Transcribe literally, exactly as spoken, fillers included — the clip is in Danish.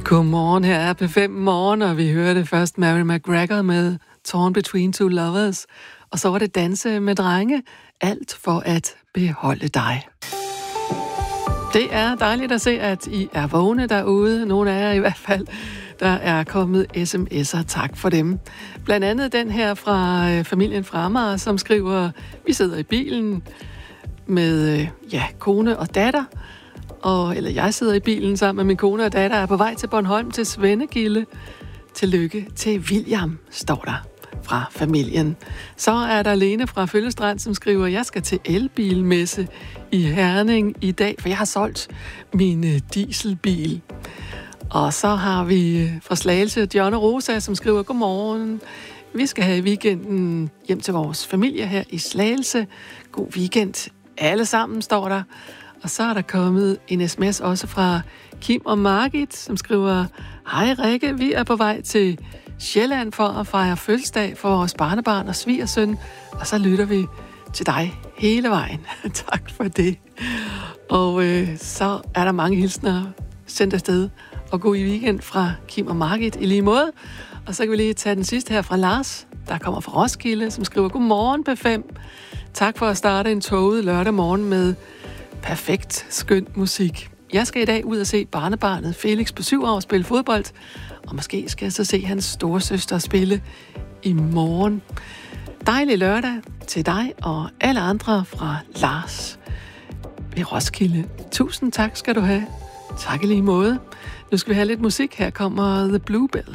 Godmorgen, her er P fem Morgen, og vi hørte først Mary McGregor med Torn Between Two Lovers, og så var det Danse med drenge, alt for at beholde dig. Det er dejligt at se, at I er vågne derude, nogle af jer i hvert fald. Der er kommet sms'er, tak for dem. Blandt andet den her fra familien fra Amager, som skriver, vi sidder i bilen med ja, kone og datter, og, eller jeg sidder i bilen sammen med min kone og datter, er på vej til Bornholm til Svendegilde. Tillykke til William, står der fra familien. Så er der Lene fra Føllestrand, som skriver, jeg skal til elbilmesse i Herning i dag, for jeg har solgt min dieselbil. Og så har vi fra Slagelse John og Rosa, som skriver, godmorgen. Vi skal have weekenden hjem til vores familie her i Slagelse. God weekend alle sammen, står der. Og så er der kommet en sms også fra Kim og Margit, som skriver, hej Rikke, vi er på vej til Sjælland for at fejre fødselsdag for vores barnebarn og svigersøn, og så lytter vi til dig hele vejen. Tak for det. Og øh, så er der mange hilsner sendt afsted, og god weekend fra Kim og Margit i lige måde. Og så kan vi lige tage den sidste her fra Lars, der kommer fra Roskilde, som skriver, godmorgen P fem. Tak for at starte en toget lørdag morgen med perfekt, skøn musik. Jeg skal i dag ud og se barnebarnet Felix på syv år spille fodbold, og måske skal jeg så se hans storesøster spille i morgen. Dejlig lørdag til dig og alle andre fra Lars ved Roskilde. Tusind tak skal du have. Tak i lige måde. Nu skal vi have lidt musik. Her kommer The Bluebell.